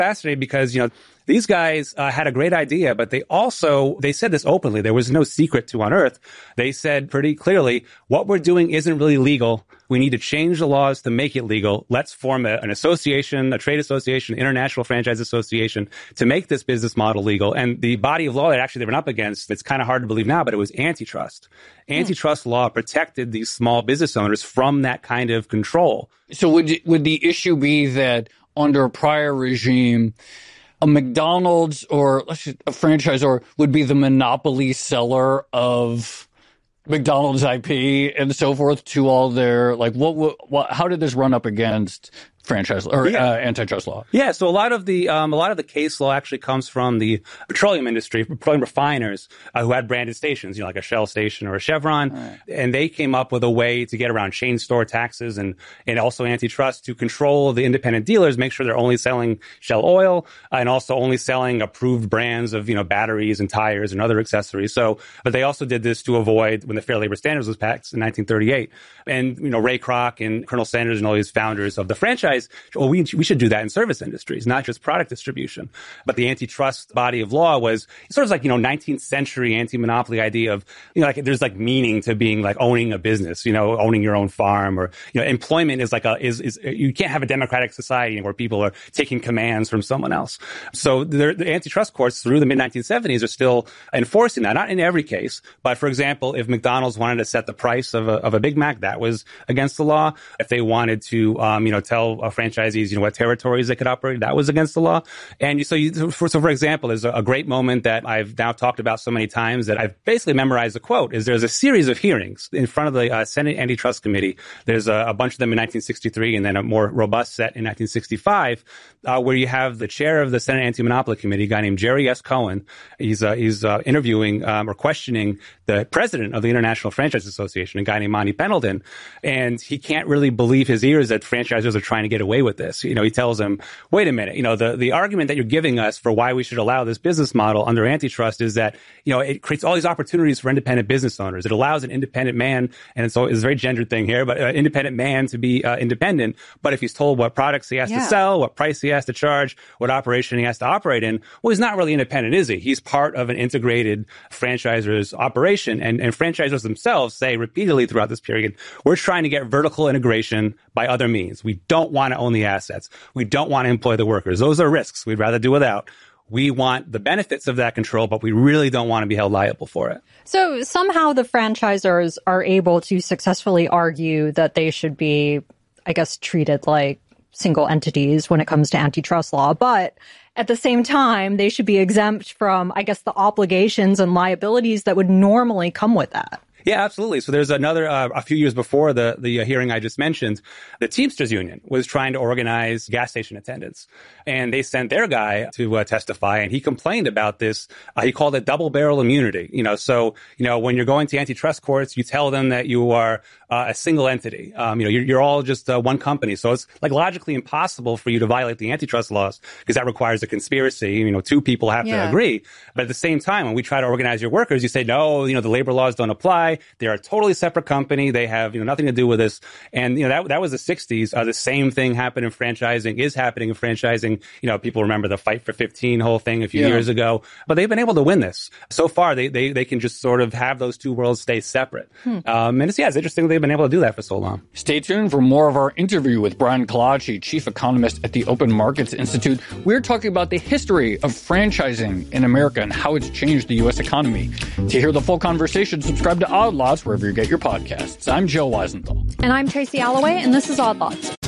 fascinating because, these guys had a great idea, but they said this openly. There was no secret to unearth. They said pretty clearly, what we're doing isn't really legal. We need to change the laws to make it legal. Let's form an association, a trade association, international franchise association to make this business model legal. And the body of law that actually they went up against, it's kind of hard to believe now, but it was antitrust. Antitrust law protected these small business owners from that kind of control. So would the issue be that under a prior regime, a McDonald's or a franchisor would be the monopoly seller of McDonald's IP and so forth to all their, how did this run up against franchise or antitrust law? Yeah, so a lot of the case law actually comes from the petroleum industry, petroleum refiners who had branded stations, like a Shell station or a Chevron, right. And they came up with a way to get around chain store taxes and also antitrust to control the independent dealers, make sure they're only selling Shell oil and also only selling approved brands of batteries and tires and other accessories. So, but they also did this to avoid when the Fair Labor Standards was passed in 1938, and Ray Kroc and Colonel Sanders and all these founders of the franchise. Well, we should do that in service industries, not just product distribution. But the antitrust body of law was sort of like, 19th century anti-monopoly idea of, there's meaning to being owning a business, owning your own farm, or, employment is is you can't have a democratic society where people are taking commands from someone else. So the antitrust courts through the mid-1970s are still enforcing that, not in every case. But for example, if McDonald's wanted to set the price of a Big Mac, that was against the law. If they wanted to, tell franchisees, what territories they could operate, that was against the law. And so for example, there's a great moment that I've now talked about so many times that I've basically memorized the quote, is there's a series of hearings in front of the Senate Antitrust Committee. There's a bunch of them in 1963 and then a more robust set in 1965, where you have the chair of the Senate Anti-Monopoly Committee, a guy named Jerry S. Cohen. He's interviewing or questioning the president of the International Franchise Association, a guy named Monty Pendleton. And he can't really believe his ears that franchisers are trying to get away with this. He tells him, wait a minute, the argument that you're giving us for why we should allow this business model under antitrust is that, it creates all these opportunities for independent business owners. It allows an independent man, and it's a very gendered thing here, but an independent man to be independent. But if he's told what products he has to sell, what price he has to charge, what operation he has to operate in, well, he's not really independent, is he? He's part of an integrated franchisor's operation. And franchisors themselves say repeatedly throughout this period, we're trying to get vertical integration by other means. We don't want to own the assets. We don't want to employ the workers. Those are risks we'd rather do without. We want the benefits of that control, but we really don't want to be held liable for it. So somehow the franchisors are able to successfully argue that they should be, treated like single entities when it comes to antitrust law. But at the same time, they should be exempt from, the obligations and liabilities that would normally come with that. Yeah, absolutely. So there's another, a few years before the hearing I just mentioned, the Teamsters Union was trying to organize gas station attendants. And they sent their guy to testify, and he complained about this. He called it double barrel immunity. So when you're going to antitrust courts, you tell them that you are a single entity. You're all just one company. So it's logically impossible for you to violate the antitrust laws because that requires a conspiracy. Two people have to agree. But at the same time, when we try to organize your workers, you say, no, the labor laws don't apply. They're a totally separate company. They have, nothing to do with this. And, that was the 60s. The same thing happened in franchising, is happening in franchising. People remember the Fight for 15 whole thing a few years ago. But they've been able to win this. So far, they can just sort of have those two worlds stay separate. And it's interesting they've been able to do that for so long. Stay tuned for more of our interview with Brian Kalachy, Chief Economist at the Open Markets Institute. We're talking about the history of franchising in America and how it's changed the U.S. economy. To hear the full conversation, subscribe to Odd Lots wherever you get your podcasts. I'm Joe Weisenthal. And I'm Tracy Alloway, and this is Odd Lots.